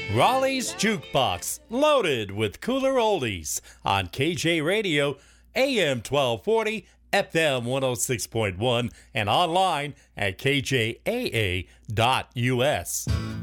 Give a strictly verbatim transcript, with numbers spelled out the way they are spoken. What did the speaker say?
Raleigh's Jukebox, loaded with cooler oldies on K J Radio, A M twelve forty, F M one oh six point one, and online at K J A A dot U S.